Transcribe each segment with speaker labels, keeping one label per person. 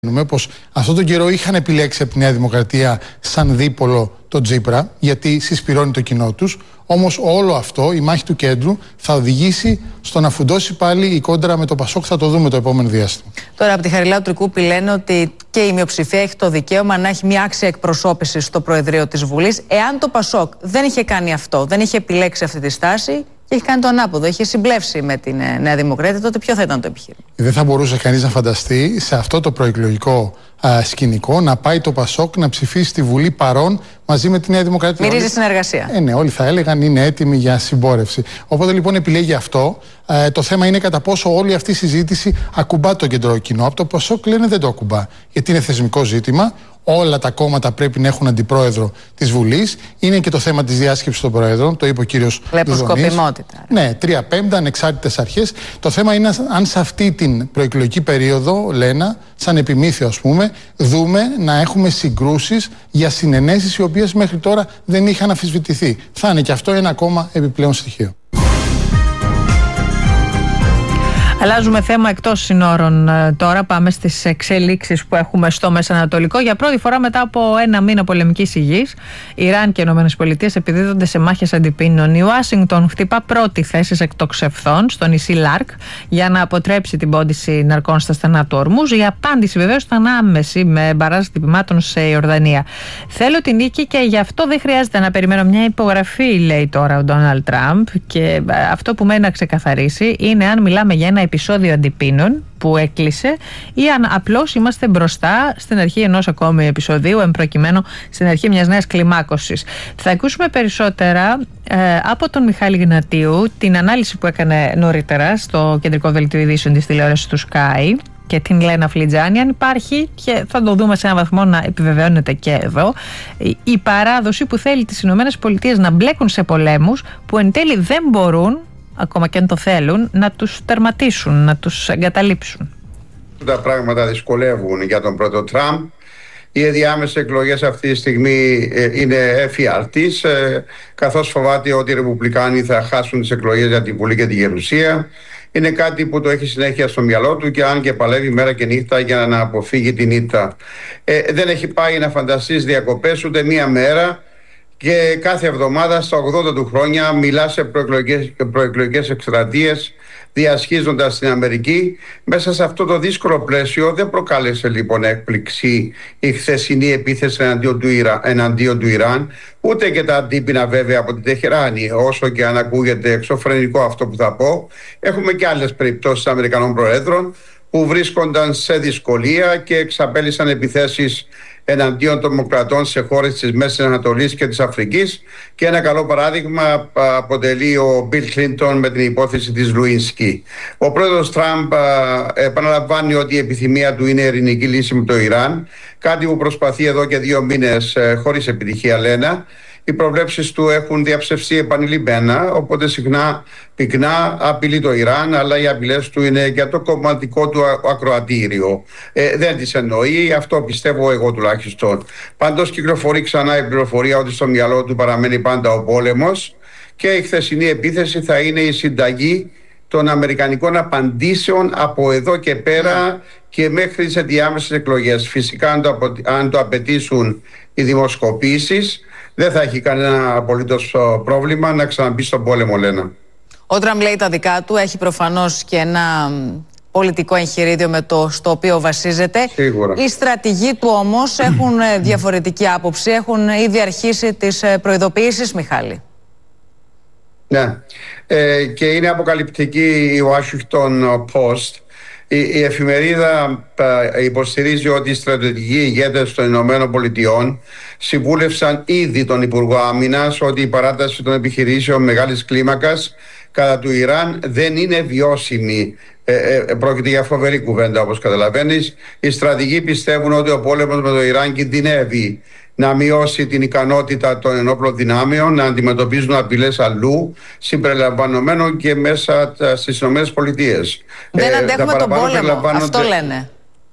Speaker 1: Πως αυτόν τον καιρό είχαν επιλέξει από τη Νέα Δημοκρατία σαν δίπολο τον Τσίπρα, γιατί συσπηρώνει το κοινό τους. Όμως όλο αυτό, η μάχη του κέντρου, θα οδηγήσει στο να φουντώσει πάλι η κόντρα με το Πασόκ. Θα το δούμε το επόμενο διάστημα.
Speaker 2: Τώρα, από τη Χαριλάου Τρικούπη λένε ότι και η μειοψηφία έχει το δικαίωμα να έχει μια άξια εκπροσώπηση στο Προεδρείο της Βουλής. Εάν το Πασόκ δεν είχε κάνει αυτό, δεν είχε επιλέξει αυτή τη στάση και έχει κάνει το ανάποδο, είχε συμπλέψει με την Νέα Δημοκρατία, τότε ποιο θα ήταν το επιχείρημα?
Speaker 1: Δεν θα μπορούσε κανείς να φανταστεί σε αυτό το προεκλογικό σκηνικό να πάει το Πασόκ να ψηφίσει στη Βουλή παρόν μαζί με τη Νέα Δημοκρατία.
Speaker 2: Μυρίζει συνεργασία.
Speaker 1: Ναι, όλοι θα έλεγαν είναι έτοιμοι για συμπόρευση. Οπότε λοιπόν επιλέγει αυτό. Το θέμα είναι κατά πόσο όλη αυτή η συζήτηση ακουμπά το κεντρικό κοινό. Από το Πασόκ λένε δεν το ακουμπά. Γιατί είναι θεσμικό ζήτημα. Όλα τα κόμματα πρέπει να έχουν αντιπρόεδρο της Βουλής. Είναι και το θέμα της διάσκεψης των προέδρων. Το είπε ο κύριος Δουδονής.
Speaker 2: Σκοπιμότητα.
Speaker 1: Ναι, 3/5 ανεξάρτητες αρχές. Το θέμα είναι αν σε αυτή την προεκλογική περίοδο, Λένα, σαν επιμήθειο ας πούμε, δούμε να έχουμε συγκρούσεις για συνενέσεις οι οποίες μέχρι τώρα δεν είχαν αμφισβητηθεί. Θα είναι και αυτό ένα ακόμα επιπλέον στοιχείο.
Speaker 3: Αλλάζουμε θέμα εκτός συνόρων τώρα. Πάμε στις εξελίξεις που έχουμε στο Μεσανατολικό. Για πρώτη φορά μετά από ένα μήνα πολεμικής υγιής, Ιράν και ΗΠΑ επιδίδονται σε μάχες αντιπίνων. Η Ουάσιγκτον χτυπά πρώτη θέση εκτοξευθών στο νησί Λάρκ για να αποτρέψει την πόντιση ναρκών στα στενά του Ορμούζ. Η απάντηση βεβαίως ήταν άμεση με μπαράζ χτυπημάτων σε Ιορδανία. Θέλω την νίκη και γι' αυτό δεν χρειάζεται να περιμένω μια υπογραφή, λέει τώρα ο Ντόναλντ Τραμπ. Και αυτό που μένει να ξεκαθαρίσει είναι αν μιλάμε για ένα επεισόδιο αντιπίνων που έκλεισε ή αν απλώς είμαστε μπροστά στην αρχή ενός ακόμη επεισοδίου, εμπροκειμένου στην αρχή μιας νέας κλιμάκωσης. Θα ακούσουμε περισσότερα από τον Μιχάλη Γνατίου, την ανάλυση που έκανε νωρίτερα στο κεντρικό δελτίο ειδήσεων της τηλεόρασης του Sky, και την Λένα Φλιτζάνη, αν υπάρχει, και θα το δούμε σε έναν βαθμό να επιβεβαιώνεται και εδώ, η παράδοση που θέλει τις Ηνωμένες Πολιτείες να μπλέκουν σε πολέμους που εν τέλει δεν μπορούν, ακόμα και αν το θέλουν, να τους τερματίσουν, να τους εγκαταλείψουν.
Speaker 4: Τα πράγματα δυσκολεύουν για τον πρώτο Τραμπ. Οι ενδιάμεσες εκλογές αυτή τη στιγμή είναι εφιάλτης, καθώς φοβάται ότι οι Ρεπουμπλικάνοι θα χάσουν τις εκλογές για την Βουλή και τη Γερουσία. Είναι κάτι που το έχει συνέχεια στο μυαλό του και αν και παλεύει μέρα και νύχτα για να αποφύγει την ήττα. Δεν έχει πάει να φανταστεί διακοπές ούτε μία μέρα. Και κάθε εβδομάδα στα 80 του χρόνια μιλά σε προεκλογικές εκστρατείες, διασχίζοντας την Αμερική. Μέσα σε αυτό το δύσκολο πλαίσιο δεν προκάλεσε λοιπόν έκπληξη η χθεσινή επίθεση εναντίον του Ιράν, ούτε και τα αντίπεινα βέβαια από την Τεχεράνη. Όσο και αν ακούγεται εξωφρενικό αυτό που θα πω, έχουμε και άλλες περιπτώσεις Αμερικανών προέδρων που βρίσκονταν σε δυσκολία και εξαπέλυσαν επιθέσεις εναντίον των δημοκρατών σε χώρες της Μέσης Ανατολής και της Αφρικής, και ένα καλό παράδειγμα αποτελεί ο Μπιλ Κλίντον με την υπόθεση της Λουίνσκι. Ο πρόεδρος Τραμπ επαναλαμβάνει ότι η επιθυμία του είναι ειρηνική λύση με το Ιράν, κάτι που προσπαθεί εδώ και 2 μήνες χωρίς επιτυχία, Λένα. Οι προβλέψεις του έχουν διαψευστεί επανειλημμένα, οπότε συχνά πυκνά απειλεί το Ιράν, αλλά οι απειλές του είναι για το κομματικό του ακροατήριο. Δεν τις εννοεί, αυτό πιστεύω εγώ τουλάχιστον. Πάντως κυκλοφορεί ξανά η πληροφορία ότι στο μυαλό του παραμένει πάντα ο πόλεμος, και η χθεσινή επίθεση θα είναι η συνταγή των αμερικανικών απαντήσεων από εδώ και πέρα και μέχρι τις ενδιάμεσες εκλογές. Φυσικά αν το απαιτήσουν οι δημοσκοπήσεις, δεν θα έχει κανένα απολύτως πρόβλημα να ξαναμπεί στον πόλεμο, Λένα.
Speaker 2: Ο Τραμπ λέει τα δικά του, έχει προφανώς και ένα πολιτικό εγχειρίδιο στο οποίο βασίζεται.
Speaker 4: Σίγουρα.
Speaker 2: Οι στρατηγοί του όμως έχουν διαφορετική άποψη, έχουν ήδη αρχίσει τις προειδοποιήσεις, Μιχάλη.
Speaker 4: Ναι, και είναι αποκαλυπτική η Washington Post. Η εφημερίδα υποστηρίζει ότι οι στρατιωτικοί ηγέτες των Ηνωμένων Πολιτειών συμβούλευσαν ήδη τον Υπουργό Άμυνας ότι η παράταση των επιχειρήσεων μεγάλης κλίμακας κατά του Ιράν δεν είναι βιώσιμη. Πρόκειται για φοβερή κουβέντα, όπως καταλαβαίνεις. Οι στρατηγοί πιστεύουν ότι ο πόλεμος με το Ιράν κινδυνεύει να μειώσει την ικανότητα των ενόπλων δυνάμεων να αντιμετωπίζουν απειλές αλλού, συμπεριλαμβανομένων και μέσα στις ΗΠΑ.
Speaker 2: Δεν αντέχουμε τον πόλεμο, αυτό λένε.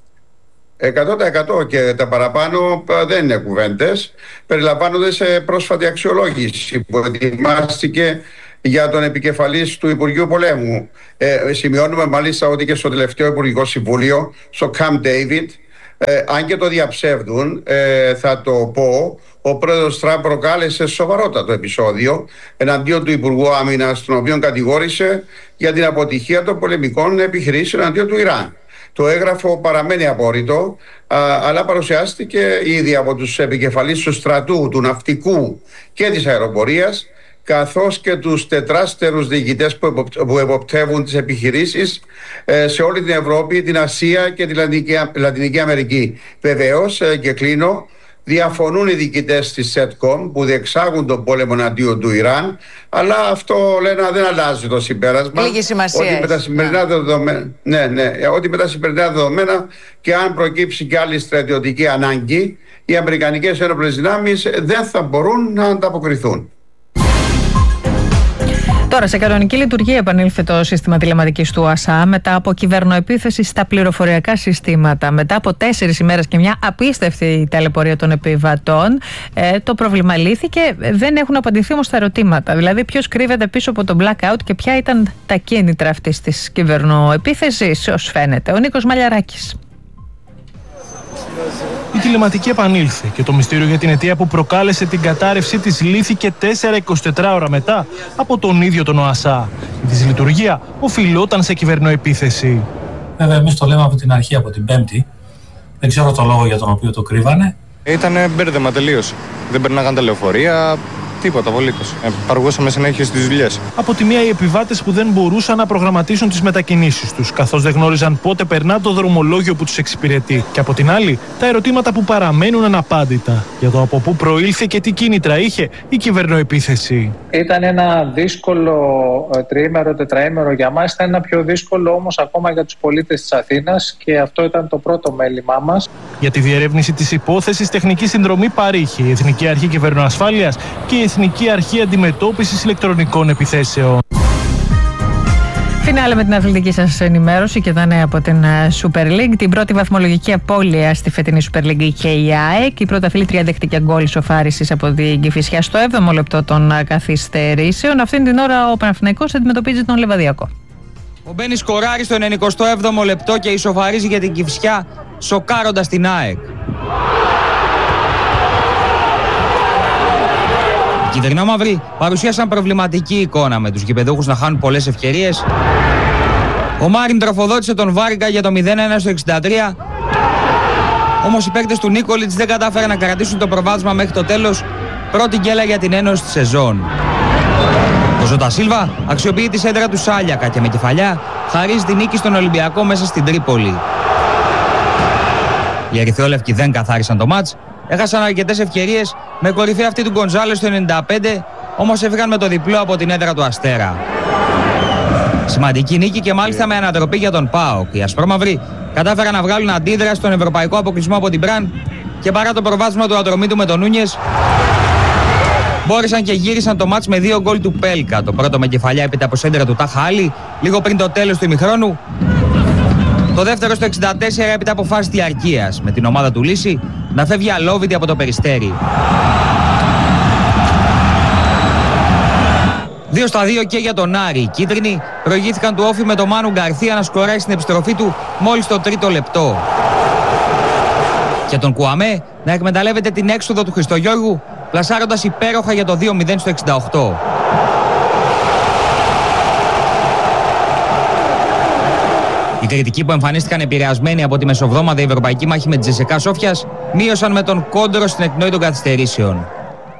Speaker 4: 100% και τα παραπάνω δεν είναι κουβέντες. Περιλαμβάνονται σε πρόσφατη αξιολόγηση που ετοιμάστηκε για τον επικεφαλής του Υπουργείου Πολέμου. Σημειώνουμε μάλιστα ότι και στο τελευταίο Υπουργικό Συμβούλιο, στο Camp David, Αν και το διαψεύδουν, θα το πω, ο πρόεδρος Τραμπ προκάλεσε σοβαρότατο επεισόδιο εναντίον του Υπουργού Άμυνας, τον οποίο κατηγόρησε για την αποτυχία των πολεμικών επιχειρήσεων εναντίον του Ιράν. Το έγγραφο παραμένει απόρριτο, αλλά παρουσιάστηκε ήδη από τους επικεφαλείς του στρατού, του ναυτικού και της αεροπορίας, καθώς και τους τετράστερους διοικητές που εποπτεύουν τις επιχειρήσεις σε όλη την Ευρώπη, την Ασία και τη Λατινική Αμερική. Βεβαίως, και κλείνω, διαφωνούν οι διοικητές της ΣΕΤΚΟΜ που διεξάγουν τον πόλεμο εναντίον του Ιράν, αλλά αυτό λένε δεν αλλάζει το συμπέρασμα.
Speaker 2: Λίγη σημασία.
Speaker 4: Ότι με τα σημερινά δεδομένα, ότι με τα σημερινά δεδομένα και αν προκύψει και άλλη στρατιωτική ανάγκη, οι αμερικανικές ένοπλες δυνάμεις δεν θα μπορούν να ανταποκριθούν.
Speaker 3: Τώρα, σε κανονική λειτουργία επανήλθε το σύστημα τηλεματικής του ΟΑΣΑ μετά από κυβερνοεπίθεση στα πληροφοριακά συστήματα. Μετά από 4 ημέρες και μια απίστευτη ταλαιπωρία των επιβατών, το πρόβλημα λύθηκε. Δεν έχουν απαντηθεί όμως τα ερωτήματα. Δηλαδή, ποιος κρύβεται πίσω από το blackout και ποια ήταν τα κίνητρα αυτής της κυβερνοεπίθεσης, ως φαίνεται. Ο Νίκος Μαλιαράκης.
Speaker 5: Η τηλεματική επανήλθε και το μυστήριο για την αιτία που προκάλεσε την κατάρρευση της λύθηκε 4-24 ώρα μετά από τον ίδιο τον ΟΑΣΑ. Η δυσλειτουργία οφειλόταν σε κυβερνοεπίθεση.
Speaker 6: Βέβαια, εμείς το λέμε από την αρχή, από την Πέμπτη. Δεν ξέρω το λόγο για τον οποίο το κρύβανε.
Speaker 7: Ήτανε μπέρδεμα τελείως. Δεν περνάγαν τα λεωφορεία. Τίποτα απολύτως. Παργούσαμε συνέχεια στις δουλειές.
Speaker 5: Από τη μία, οι επιβάτες που δεν μπορούσαν να προγραμματίσουν τις μετακινήσεις τους, καθώς δεν γνώριζαν πότε περνά το δρομολόγιο που τους εξυπηρετεί. Και από την άλλη, τα ερωτήματα που παραμένουν αναπάντητα για το από πού προήλθε και τι κίνητρα είχε η κυβερνοεπίθεση.
Speaker 6: Ήταν ένα δύσκολο τριήμερο, τετραήμερο για μας. Ήταν ένα πιο δύσκολο όμως ακόμα για τους πολίτες της Αθήνας και αυτό ήταν το πρώτο μέλημά μας.
Speaker 5: Για τη διερεύνηση της υπόθεσης, τεχνική συνδρομή παρήχε η Εθνική Αρχή Κυβερνοασφάλειας και η Εθνική Αρχή Αντιμετώπισης Ηλεκτρονικών Επιθέσεων.
Speaker 3: Φινάλε με την αθλητική σας ενημέρωση και τα νέα από την Super League. Την πρώτη βαθμολογική απώλεια στη φετινή Super League είχε η ΑΕΚ. Η πρωταθλήτρια δέχτηκε γκολ ισοφάρισης από την Κηφισιά στο 7ο λεπτό των καθυστερήσεων. Αυτήν την ώρα ο Παναθηναϊκός αντιμετωπίζει τον Λεβαδιακό.
Speaker 8: Ο Μπένις σκοράρει στο 97ο λεπτό και ισοφαρίζει για την Κηφισιά, σοκάροντας την ΑΕΚ. Οι κυτρινόμαυροι παρουσίασαν προβληματική εικόνα με τους γηπεδούχους να χάνουν πολλές ευκαιρίες. Ο Μάριν τροφοδότησε τον Βάριγκα για το 0-1 στο 63. Όμως οι παίκτες του Νίκολιτς δεν κατάφεραν να κρατήσουν το προβάδισμα μέχρι το τέλος. Πρώτη γκέλα για την ένωση της σεζόν. Ο Ζώτα Σίλβα αξιοποιεί τη σέντρα του Σάλιακα και με κεφαλιά χαρίζει τη νίκη στον Ολυμπιακό μέσα στην Τρίπολη. Οι ερυθρόλευκοι δεν καθάρισαν το μάτς. Έχασαν αρκετές ευκαιρίες με κορυφαία αυτή του Γκονζάλες στο 95, όμως έφυγαν με το διπλό από την έδρα του Αστέρα. Σημαντική νίκη και μάλιστα με ανατροπή για τον ΠΑΟΚ. Οι ασπρόμαυροι κατάφεραν να βγάλουν αντίδραση στον ευρωπαϊκό αποκλεισμό από την Μπραν και παρά το προβάδισμα του Ατρομήτου με τον Νούνιες, μπόρεσαν και γύρισαν το μάτς με 2 γκολ του Πέλκα. Το πρώτο με κεφαλιά έπειτα από σέντρα του Τάχα Άλλη, λίγο πριν το τέλος του ημιχρόνου. Το δεύτερο στο 64 έπειτα από φάση διαρκείας, με την ομάδα του Λύση να φεύγει αλόβητη από το Περιστέρι. 2-2 και για τον Άρη. Οι κίτρινοι προηγήθηκαν του Όφη με τον Μάνου Γκαρθία να σκοράρει στην επιστροφή του μόλις το 3ο λεπτό. Και τον Κουαμέ να εκμεταλλεύεται την έξοδο του Χριστογιώργου, πλασάροντας υπέροχα για το 2-0 στο 68. Οι κριτικοί που εμφανίστηκαν επηρεασμένοι από τη μεσοβδόμαδα ευρωπαϊκή μάχη με τη Τζεσεκά Σόφιας μείωσαν με τον κόντρο στην εκπνοή των καθυστερήσεων.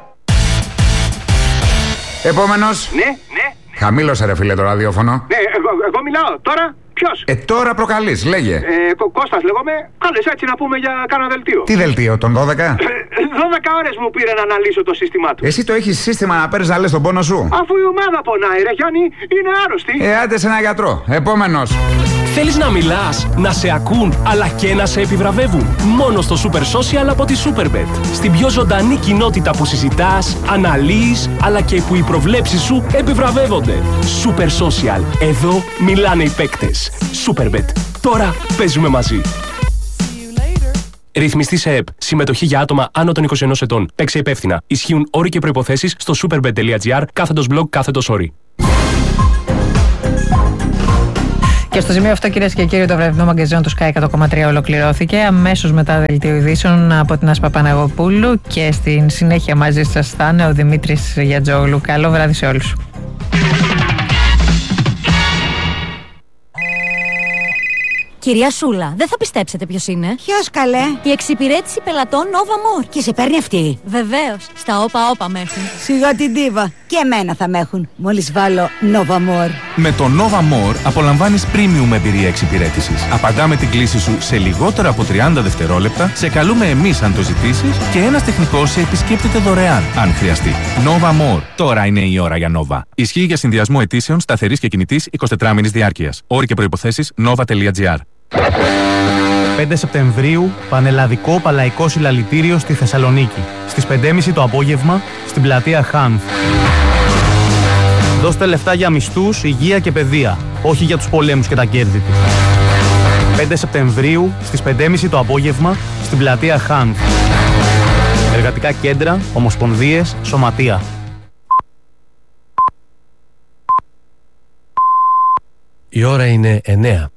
Speaker 9: Επόμενος.
Speaker 10: Ναι.
Speaker 9: Χαμήλωσε ρε φίλε το ραδιόφωνο.
Speaker 10: Ναι, εγώ μιλάω. Τώρα ποιος?
Speaker 9: Τώρα προκαλείς, λέγε.
Speaker 10: Κώστας λέγομαι. Κάλες έτσι να πούμε για κάνα δελτίο.
Speaker 9: Τι δελτίο, τον 12? 12
Speaker 10: ώρες μου πήρε να αναλύσω το σύστημά του.
Speaker 9: Εσύ το έχεις σύστημα να παίρνεις να λες τον πόνο σου?
Speaker 10: Αφού η ομάδα πονάει ρε Γιάννη, είναι άρρωστη.
Speaker 9: Άντε σε ένα γιατρό. Επόμενος.
Speaker 11: Θέλεις να μιλάς, να σε ακούν, αλλά και να σε επιβραβεύουν? Μόνο στο Super Social από τη Superbet. Στην πιο ζωντανή κοινότητα που συζητάς, αναλύεις, αλλά και που οι προβλέψεις σου επιβραβεύονται. Super Social. Εδώ μιλάνε οι παίκτες. Superbet. Τώρα παίζουμε μαζί. Ρυθμιστή σε ΕΠ. Συμμετοχή για άτομα άνω των 21 ετών. Παίξε υπεύθυνα. Ισχύουν όροι και προϋποθέσεις στο superbet.gr /blog/όροι.
Speaker 3: Και στο σημείο αυτό, κυρίες και κύριοι, το βραδινό μαγκαζίνο του Sky 100,3 ολοκληρώθηκε. Αμέσως μετά δελτίο ειδήσεων από την Άσπα Παναγοπούλου και στην συνέχεια μαζί σας θα είναι ο Δημήτρης Γιατζόγλου. Καλό βράδυ σε όλους.
Speaker 12: Κυρία Σούλα, δεν θα πιστέψετε ποιος είναι.
Speaker 13: Ποιος, καλέ?
Speaker 12: Η εξυπηρέτηση πελατών Nova More.
Speaker 13: Και σε παίρνει αυτή?
Speaker 12: Βεβαίως. Στα όπα με έχουν.
Speaker 13: Σιγά την ντίβα. Και εμένα θα με έχουν. Μόλις βάλω Nova More.
Speaker 14: Με το Nova More απολαμβάνεις premium εμπειρία εξυπηρέτησης. Απαντάμε την κλήση σου σε λιγότερο από 30 δευτερόλεπτα, σε καλούμε εμείς αν το ζητήσεις και ένας τεχνικός σε επισκέπτεται δωρεάν, αν χρειαστεί. Nova More. Τώρα είναι η ώρα για Nova. Ισχύει για συνδυασμό αιτήσεων σταθερής και κινητής 24 μήνης διάρκειας. Όροι και προϋποθέσεις nova.gr.
Speaker 5: 5 Σεπτεμβρίου, πανελλαδικό παλαϊκό συλλαλητήριο στη Θεσσαλονίκη. Στις 5.30 το απόγευμα, στην πλατεία Χάνθ. Δώστε λεφτά για μισθούς, υγεία και παιδεία, όχι για τους πολέμους και τα κέρδη του. 5 Σεπτεμβρίου, στις 5.30 το απόγευμα, στην πλατεία Χάνθ. Εργατικά κέντρα, ομοσπονδίες, σωματεία.
Speaker 15: Η ώρα είναι 9.